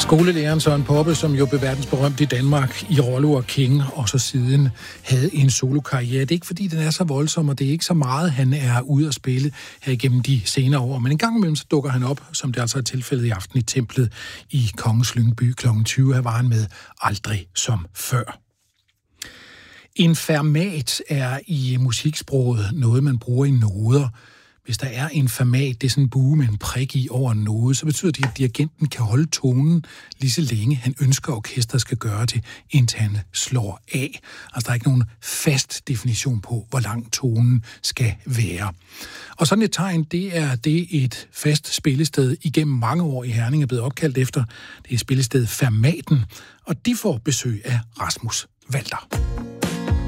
Skolelæreren Søren Poppe, som jo blev verdensberømt i Danmark i Rollo og King, og så siden havde en solokarriere. Det er ikke, fordi den er så voldsom, og det er ikke så meget, han er ude at spille her igennem de senere år. Men en gang imellem så dukker han op, som det altså er tilfældet i aften i Templet i Kongens Lyngby kl. 20. Her var han med Aldrig som før. En fermat er i musiksproget noget, man bruger i noder. Hvis der er en fermat, det er sådan en bue med en prik i over noget, så betyder det, at dirigenten kan holde tonen lige så længe han ønsker, at orkestret skal gøre det, indtil han slår af. Altså der er ikke nogen fast definition på, hvor lang tonen skal være. Og sådan et tegn, det er det et fast spillested igennem mange år i Herning er blevet opkaldt efter. Det er spillestedet Fermaten, og de får besøg af Rasmus Walter.